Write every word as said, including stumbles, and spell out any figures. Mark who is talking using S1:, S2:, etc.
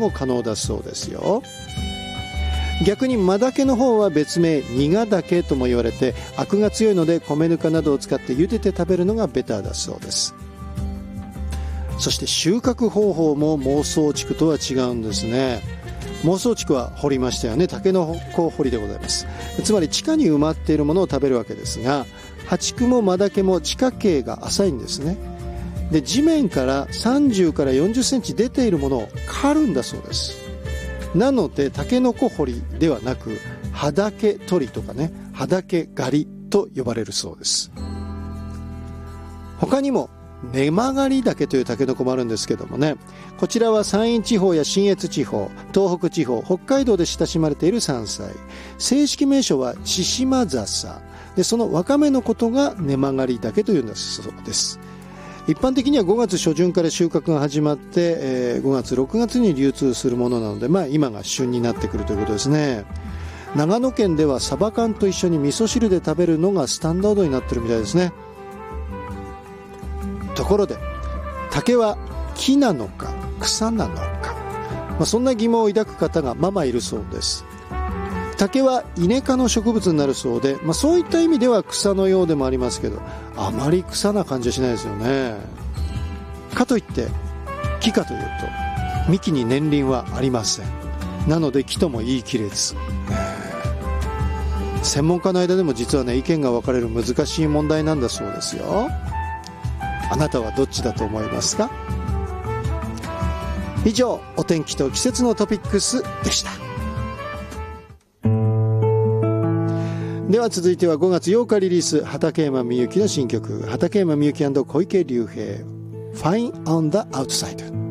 S1: も可能だそうですよ。逆にマダケの方は別名苦竹とも言われて、アクが強いので米ぬかなどを使って茹でて食べるのがベターだそうです。そして収穫方法も孟宗竹とは違うんですね。孟宗竹は掘りましたよね。タケノコ掘りでございます。つまり地下に埋まっているものを食べるわけですが、ハチクもマダケも地下茎が浅いんですね。で、地面からさんじゅうからよんじゅっセンチ出ているものを刈るんだそうです。なのでタケノコ掘りではなく、葉竹取りとかね、葉竹刈りと呼ばれるそうです。他にも根曲がり竹というタケノコもあるんですけどもね、こちらは山陰地方や信越地方、東北地方、北海道で親しまれている山菜。正式名称は千島笹で、その若芽のことが根曲がり竹というんだそうです。一般的にはごがつ初旬から収穫が始まって、えー、ごがつろくがつに流通するものなので、まあ今が旬になってくるということですね。長野県ではサバ缶と一緒に味噌汁で食べるのがスタンダードになってるみたいですね。ところで、竹は木なのか草なのか、まあ、そんな疑問を抱く方がままいるそうです。竹はイネ科の植物になるそうで、まあ、そういった意味では草のようでもありますけど、あまり草な感じはしないですよね。かといって木かというと幹に年輪はありません。なので木とも言い切れず、専門家の間でも実はね、意見が分かれる難しい問題なんだそうですよ。あなたはどっちだと思いますか？以上、お天気と季節のトピックスでした。では続いてはごがつようかリリース、畠山みゆきの新曲、畠山みゆき&小池龍平 Fine on the Outside。